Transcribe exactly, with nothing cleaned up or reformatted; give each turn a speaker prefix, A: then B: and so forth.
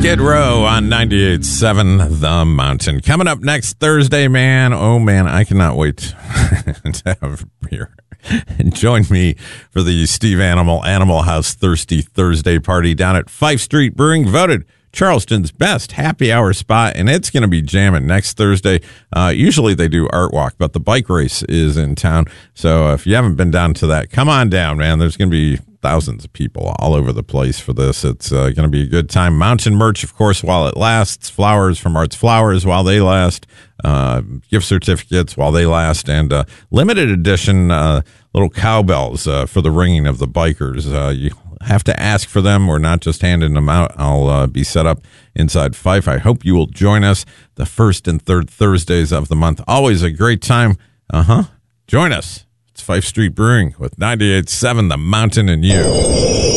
A: Skid Row on ninety-eight point seven The Mountain. Coming up next Thursday, man. Oh, man, I cannot wait to have a beer. And join me for the Steve Animal Animal House Thirsty Thursday party down at Fife Street Brewing, voted Charleston's best happy hour spot, and it's going to be jamming next Thursday. Uh, usually they do Art Walk, but the bike race is in town. So if you haven't been down to that, come on down, man. There's going to be thousands of people all over the place for this. It's uh, going to be a good time. Mountain merch, of course, while it lasts. Flowers from Arts Flowers while they last. Uh, gift certificates while they last. And uh, limited edition uh, little cowbells uh, for the ringing of the bikers. Uh, you have to ask for them. We're not just handing them out. I'll uh, be set up inside Fife. I hope you will join us the first and third Thursdays of the month. Always a great time. Uh-huh. Join us. It's Fife Street Brewing with ninety-eight point seven The Mountain and You.